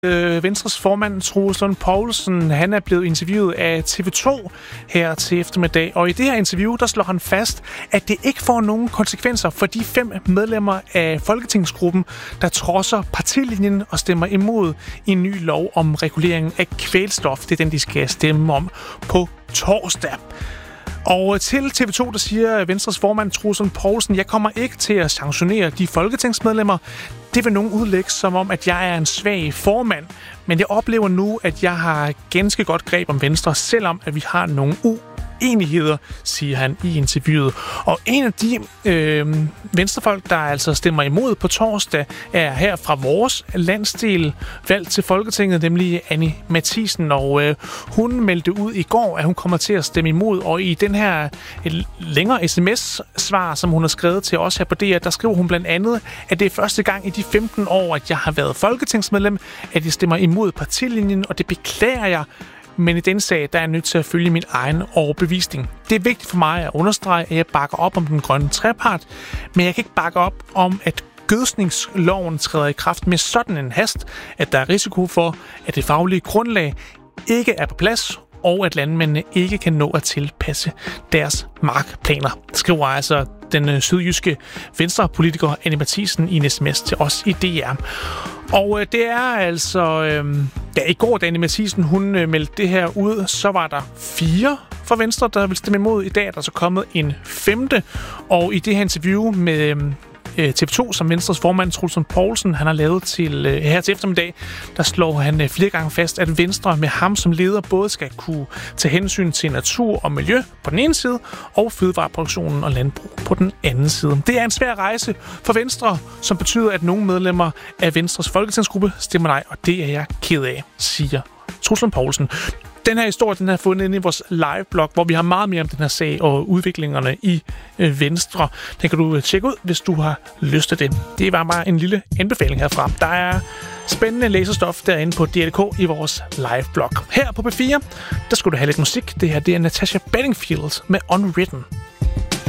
Venstres formand, Troels Lund Poulsen, han er blevet interviewet af TV2 her til eftermiddag. Og i det her interview, der slår han fast, at det ikke får nogen konsekvenser for de 5 medlemmer af Folketingsgruppen, der trodser partilinjen og stemmer imod en ny lov om regulering af kvælstof. Det er den, de skal stemme om på torsdag. Og til TV2, der siger Venstres formand, Troels Lund Poulsen, jeg kommer ikke til at sanktionere de folketingsmedlemmer. Det vil nogen udlægge som om, at jeg er en svag formand. Men jeg oplever nu, at jeg har ganske godt greb om Venstre, selvom at vi har nogle uenigheder, siger han i interviewet. Og en af de venstrefolk, der altså stemmer imod på torsdag, er her fra vores landsdel valgt til Folketinget, nemlig Anni Matthiesen. Og hun meldte ud i går, at hun kommer til at stemme imod. Og i den her længere sms-svar, som hun har skrevet til os her på DR, der skriver hun blandt andet, at det er første gang i de 15 år, at jeg har været folketingsmedlem, at jeg stemmer imod partilinjen, og det beklager jeg. Men i den sag, der er jeg nødt til at følge min egen overbevisning. Det er vigtigt for mig at understrege, at jeg bakker op om den grønne trepart, men jeg kan ikke bakke op om, at gødskningsloven træder i kraft med sådan en hast, at der er risiko for, at det faglige grundlag ikke er på plads, og at landmændene ikke kan nå at tilpasse deres markplaner. Det skriver altså den sydjyske venstrepolitiker Anni Matthiesen i en sms til os i DR. Og det er altså... i går, da Anni Matthiesen hun meldte det her ud, så var der 4 fra Venstre, der ville stemme imod. I dag er der så kommet en 5. Og i det her interview med TV2, som Venstres formand, Troels Lund Poulsen, han har lavet til her til eftermiddag, der slår han flere gange fast, at Venstre med ham som leder både skal kunne tage hensyn til natur og miljø på den ene side, og fødevareproduktionen og landbrug på den anden side. Det er en svær rejse for Venstre, som betyder, at nogle medlemmer af Venstres folketingsgruppe stemmer nej, og det er jeg ked af, siger Troels Lund Poulsen. Den her historie, den er fundet inde i vores live-blog, hvor vi har meget mere om den her sag og udviklingerne i Venstre. Den kan du tjekke ud, hvis du har lyst til det. Det var bare en lille anbefaling herfra. Der er spændende læsestof derinde på DR.dk i vores live-blog. Her på P4, der skulle du have lidt musik. Det her, det er Natasha Bedingfield med Unwritten.